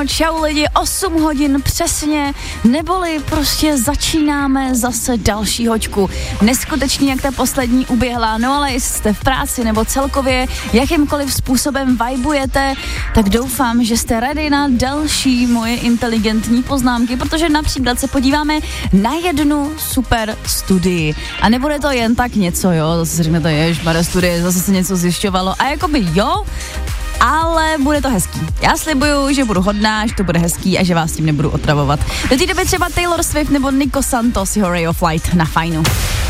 čau lidi, 8 hodin přesně, neboli prostě začínáme zase další hoďku. Neskutečně, jak ta poslední uběhla, no ale jestli jste v práci nebo celkově jakýmkoliv způsobem vibujete, tak doufám, že jste ready na další moje inteligentní poznámky, protože například se podíváme na jednu super studii. A nebude to jen tak něco, jo, zase si řeknete, ježmarja, studie, zase se něco zjišťovalo a jakoby jo, ale bude to hezký. Já slibuju, že budu hodná, že to bude hezký a že vás tím nebudu otravovat. Do té doby třeba Taylor Swift nebo Nico Santos, jeho Ray of Light na fajnu.